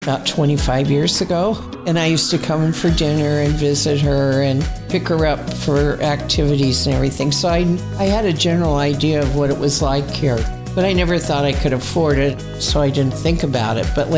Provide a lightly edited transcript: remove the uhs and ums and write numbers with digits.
about 25 years ago. And I used to come in for dinner and visit her and pick her up for activities and everything. So I had a general idea of what it was like here. But I never thought I could afford it, so I didn't think about it. But